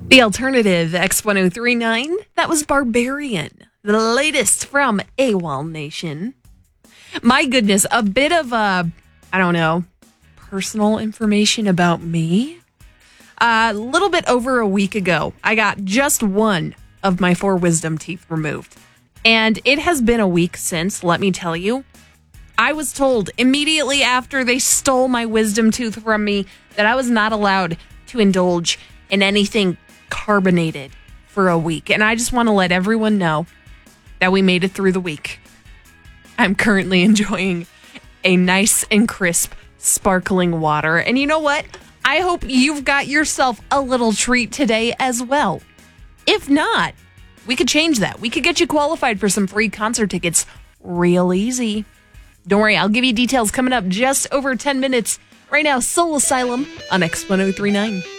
The alternative X1039, that was Barbarian, the latest from AWOL Nation. My goodness, a bit of, personal information about me. A little bit over a week ago, I got just one of my 4 wisdom teeth removed. And it has been a week since, let me tell you. I was told immediately after they stole my wisdom tooth from me that I was not allowed to indulge in anything carbonated for a week. And I just want to let everyone know that we made it through the week. I'm currently enjoying a nice and crisp sparkling water. And you know what? I hope you've got yourself a little treat today as well. If not, we could change that. We could get you qualified for some free concert tickets real easy. Don't worry, I'll give you details coming up just over 10 minutes. Right now, Soul Asylum on X1039.